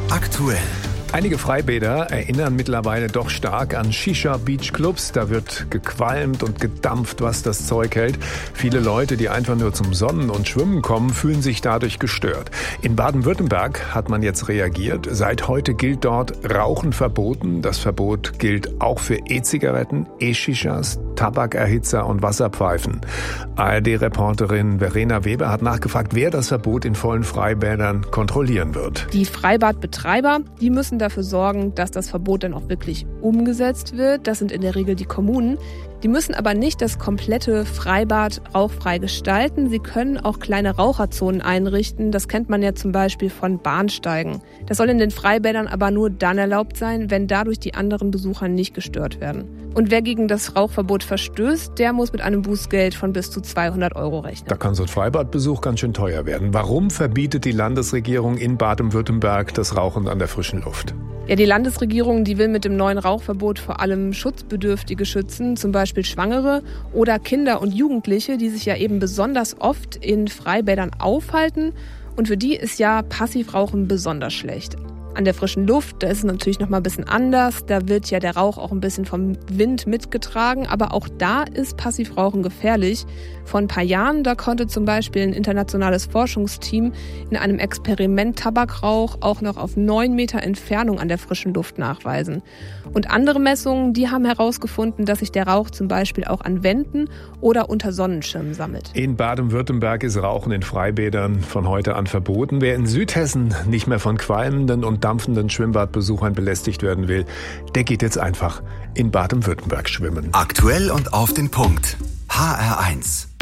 Aktuell. Einige Freibäder erinnern mittlerweile doch stark an Shisha-Beach-Clubs. Da wird gequalmt und gedampft, was das Zeug hält. Viele Leute, die einfach nur zum Sonnen und Schwimmen kommen, fühlen sich dadurch gestört. In Baden-Württemberg hat man jetzt reagiert. Seit heute gilt dort Rauchen verboten. Das Verbot gilt auch für E-Zigaretten, E-Shishas, Tabakerhitzer und Wasserpfeifen. ARD-Reporterin Verena Weber hat nachgefragt, wer das Verbot in vollen Freibädern kontrollieren wird. Die Freibadbetreiber, die müssen dafür sorgen, dass das Verbot dann auch wirklich umgesetzt wird. Das sind in der Regel die Kommunen. Die müssen aber nicht das komplette Freibad rauchfrei gestalten. Sie können auch kleine Raucherzonen einrichten. Das kennt man ja zum Beispiel von Bahnsteigen. Das soll in den Freibädern aber nur dann erlaubt sein, wenn dadurch die anderen Besucher nicht gestört werden. Und wer gegen das Rauchverbot verstößt, der muss mit einem Bußgeld von bis zu 200 € rechnen. Da kann so ein Freibadbesuch ganz schön teuer werden. Warum verbietet die Landesregierung in Baden-Württemberg das Rauchen an der frischen Luft? Ja, die Landesregierung, die will mit dem neuen Rauchverbot vor allem Schutzbedürftige schützen, zum Beispiel Schwangere oder Kinder und Jugendliche, die sich ja eben besonders oft in Freibädern aufhalten. Und für die ist ja Passivrauchen besonders schlecht. An der frischen Luft, da ist es natürlich noch mal ein bisschen anders. Da wird ja der Rauch auch ein bisschen vom Wind mitgetragen. Aber auch da ist Passivrauchen gefährlich. Vor ein paar Jahren, da konnte zum Beispiel ein internationales Forschungsteam in einem Experiment Tabakrauch auch noch auf 9 Meter Entfernung an der frischen Luft nachweisen. Und andere Messungen, die haben herausgefunden, dass sich der Rauch zum Beispiel auch an Wänden oder unter Sonnenschirmen sammelt. In Baden-Württemberg ist Rauchen in Freibädern von heute an verboten. Wer in Südhessen nicht mehr von qualmenden und dampfenden Schwimmbadbesuchern belästigt werden will, der geht jetzt einfach in Baden-Württemberg schwimmen. Aktuell und auf den Punkt. HR1.